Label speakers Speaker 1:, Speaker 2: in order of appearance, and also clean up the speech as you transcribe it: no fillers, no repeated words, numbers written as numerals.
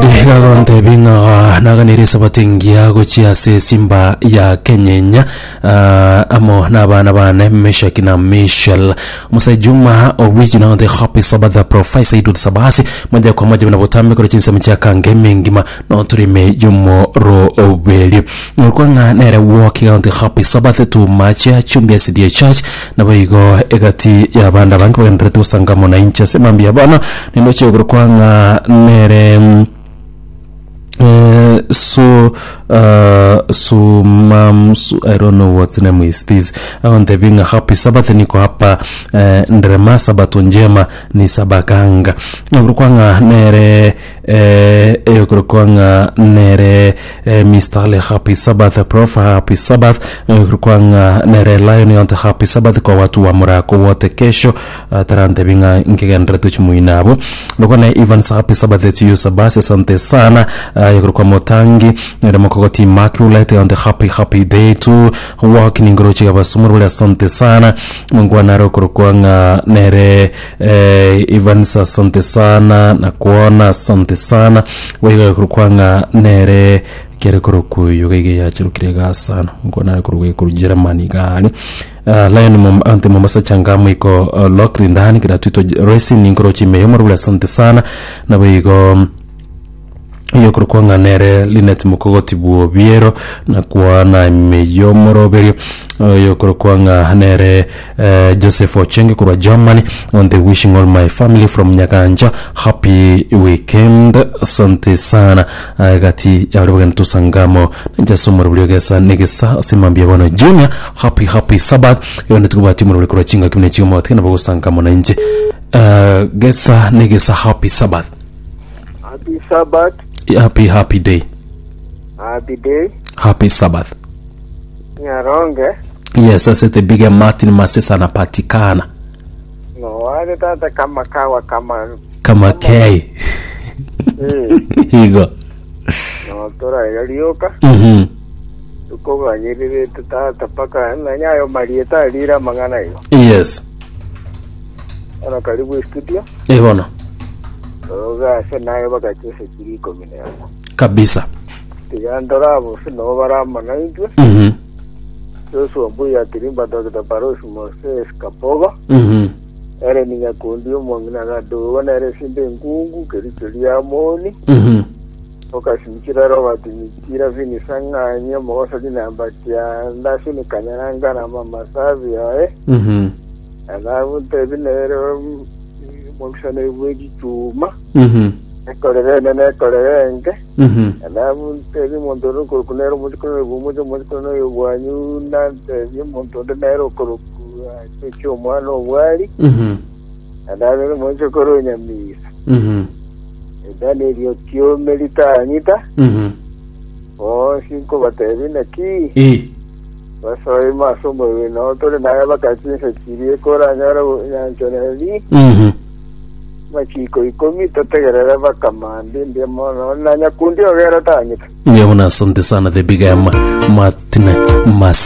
Speaker 1: Kagonte binga naganire sabatingia gochia se Simba ya Kenyenya amo nabana bane Meshaki na Michel Musa Juma original the happy Sabbath Professor Idud Sabasi moja kwa moja binabotambe kwa chinsa mchaka ngema no turime jumo ro obeli ngurkwanga nere walking on the happy Sabbath to macha chumbi SDA Church na bayigo egati ya banda banko ndretu sangamo na incha semambia bana ninoche ngurkwanga nere I don't know what's the name is this. I want to bring a happy Sabbath niko hapa ndrema sabato njema ni sabakanga. Ngurkwanga nere ngurkwanga nere Mr. Happy Sabbath Prof Happy Sabbath ngurkwanga nere Lion on Happy Sabbath kwa watu wa Murako wote kesho tarante binga ngigandra tuchumuinabo. Ngurkwanga Evans Happy Sabbath to you Sabasi asante sana. Kwa motangi na mokogoti Immaculate on the happy day to walking ngorochi abasumuru asante sana Mungu naro kurukwanga nere Evans asante sana na kuona asante sana wewe kurukwanga nere kere kurukuyu gege ya chirukirega sana Mungu naro kuruwe kurujira manigali Lion ante Mombasa changamu iko locked ndani kida tuto racing ngorochi meyomuru asante sana na wewe iyo kurukwanga nere Linet Mukogoti Buobiero na kuana meyomoro beri iyo kurukwanga nere Joseph Ochenge kurwa Germany on the wishing all my family from Nyakanja happy weekend asante sana gati ya wabagana tusangamo nja somoro buliogesa negesa simambia bwana Junior happy Sabbath iyo netukubati muro kurwa chinga kimne chimo atkena bago sangamo na nje gesa negesa happy Sabbath happy day happy Sabbath
Speaker 2: Nyaronge
Speaker 1: yes I said the bigger Martin Masesa anapatikana
Speaker 2: no wale tata
Speaker 1: kama K higo
Speaker 2: no tora yalioka uko ganyirire tata paka na nyayo marieta lira mangana hiyo
Speaker 1: yes
Speaker 2: ana karibu studio
Speaker 1: bona
Speaker 2: oga senayo bakachese kiriko mineo
Speaker 1: kabisa
Speaker 2: tiyandorabo sino barama na intwe so mbuya tirimba Dr. Barosi Moses Kapogo ere ninya kundi omongina gado wana ere sinde ngungu kerikelia amoni okashimikira Robert Mikira vini sanganya mosa dinamba kya ndasini kanyanga na mama savi yae anabu tebinero mumshane wegi chuma ekorerenge anabu tebi mondoro kokunero mujikono mujikono yobwanyu na tebi mondoro nero koruku cyo mwana wali anabu mujikoro nyamisa Daniel Kyo Melita Anita shinko batebi na ki basoy masomo no tole na bakachinse kiri kora nyara nyanchoneli machiko ikomi totegerera bakamande ndemo na nyakundi ogera tanyika
Speaker 1: yabona asante sana the big Martin Mas